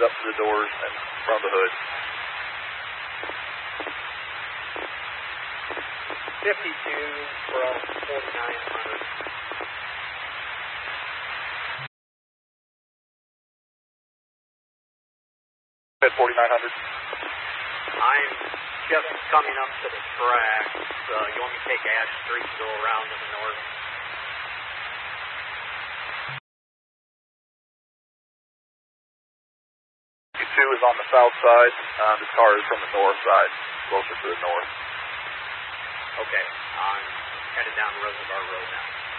up to the doors and from the hood. 52 from 4900. At 4900. I'm just coming up to the tracks. You want me to take Ash Street and go around to the north? Two is on the south side. This car is from the north side, closer to the north. Okay, I'm headed down Reservoir Road now.